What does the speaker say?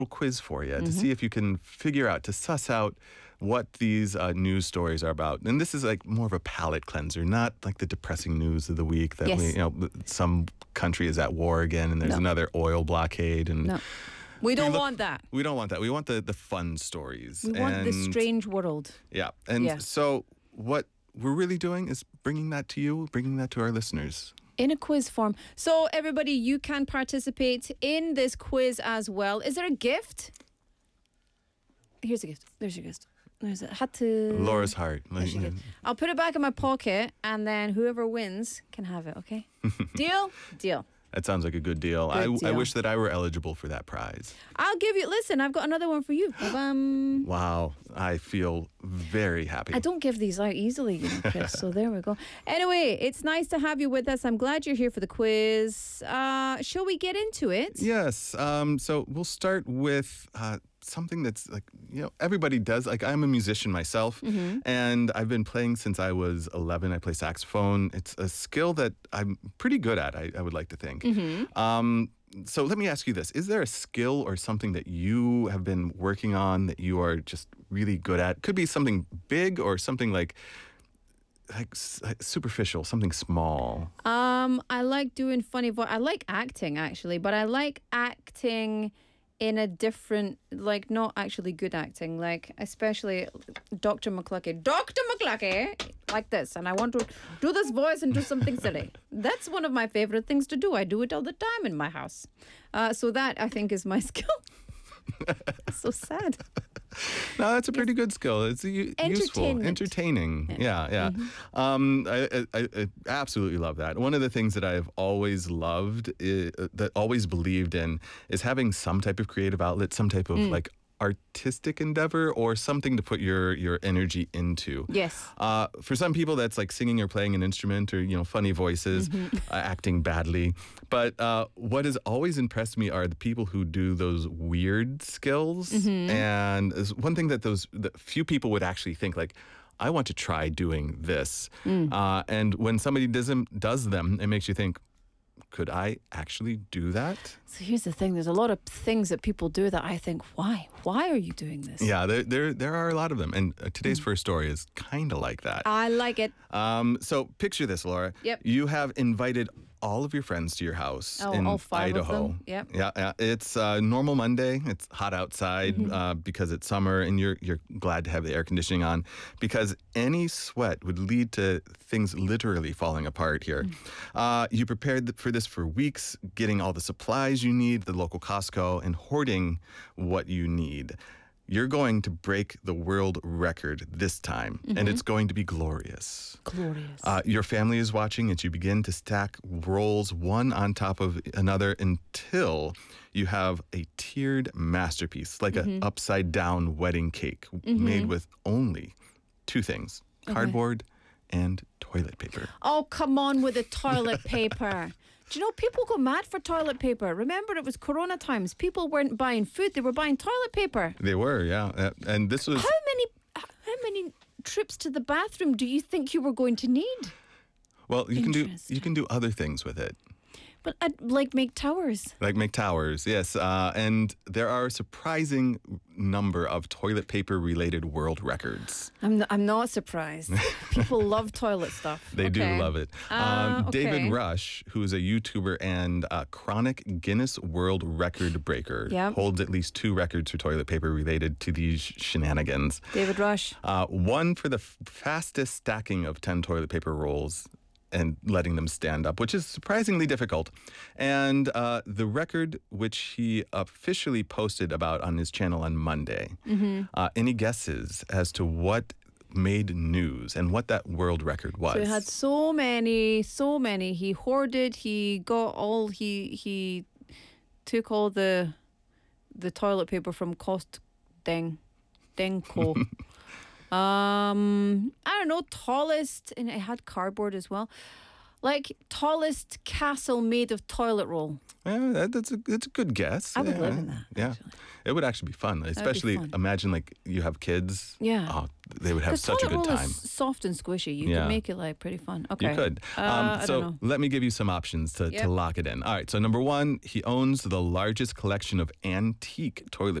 quiz for you to see if you can figure out, to suss out what these news stories are about. And this is like more of a palate cleanser, not like the depressing news of the week that Yes. we, some country is at war again and there's another oil blockade. And No. We don't want that. We don't want that. We want the fun stories. We want this strange world. Yeah. And Yeah. so what we're really doing is bringing that to you, bringing that to our listeners. In a quiz form. So everybody, you can participate in this quiz as well. Is there a gift? Here's a gift. There's your gift. There's a had to. Laura's heart. There's your gift. I'll put it back in my pocket, and then whoever wins can have it. Okay? Deal? Deal. That sounds like a good deal. Good I deal. wish that I were eligible for that prize. I'll give you. Listen, I've got another one for you. Wow. I feel very happy. I don't give these out easily, Chris. So there we go. Anyway, it's nice to have you with us. I'm glad you're here for the quiz. Shall we get into it? Yes. So we'll start with something that's like, everybody does. Like, I'm a musician myself, and I've been playing since I was 11. I play saxophone. It's a skill that I'm pretty good at, I would like to think. So let me ask you this. Is there a skill or something that you have been working on that you are just really good at? Could be something big or something like superficial, something small. I like doing funny voice. I like acting, actually, but I like acting in a different, like, not actually good acting, like, especially Dr. McCluskey, like this, and I want to do this voice and do something silly. That's one of my favorite things to do. I do it all the time in my house. So that, I think, is my skill. So sad. No, that's a pretty good skill. It's useful, entertaining. Yeah. I absolutely love that. One of the things that I've always loved, that always believed in, is having some type of creative outlet, some type of like artistic endeavor or something to put your energy into. Yes. For some people, that's like singing or playing an instrument or, funny voices, acting badly. But what has always impressed me are the people who do those weird skills. And is one thing that few people would actually think, like, I want to try doing this. And when somebody does them, it makes you think, could I actually do that? So here's the thing. There's a lot of things that people do that I think, why? Why are you doing this? Yeah, there are a lot of them. And today's first story is kind of like that. I like it. So picture this, Laura. Yep. You have invited all of your friends to your house in all 5 Idaho. of them. Yep. Yeah. It's normal Monday. It's hot outside because it's summer, and you're glad to have the air conditioning on, because any sweat would lead to things literally falling apart here. You prepared for this for weeks, getting all the supplies you need, the local Costco, and hoarding what you need. You're going to break the world record this time, and it's going to be glorious. Glorious. Your family is watching as you begin to stack rolls one on top of another until you have a tiered masterpiece, like an upside-down wedding cake made with only 2 things, cardboard and toilet paper. Oh, come on with the toilet paper. Do you know, people go mad for toilet paper. Remember, it was Corona times. People weren't buying food. They were buying toilet paper. They were, yeah. And this was... How many trips to the bathroom do you think you were going to need? Well, you can do other things with it. But I'd like make towers. Like make towers, yes. And there are a surprising number of toilet paper related world records. I'm not surprised. People love toilet stuff. They do love it. Okay. David Rush, who is a YouTuber and a chronic Guinness World Record breaker, holds at least 2 records for toilet paper related to these shenanigans. David Rush. One for the fastest stacking of 10 toilet paper rolls and letting them stand up, which is surprisingly difficult. And the record, which he officially posted about on his channel on Monday. Any guesses as to what made news and what that world record was? So he had so many. He hoarded. He got all. He took all the toilet paper from Denko. I don't know, tallest, and it had cardboard as well. Like tallest castle made of toilet roll. Yeah, that's a good guess. I would yeah. live in that. Yeah, Actually. it would actually be fun. Especially fun. imagine like you have kids. Yeah. Oh, they would have Because such a toilet good roll time. is soft and squishy. You Yeah. can make it like pretty fun. Okay. You could. I So don't know. let me give you some options to Yep. lock it in. All right. So number one, he owns the largest collection of antique toilet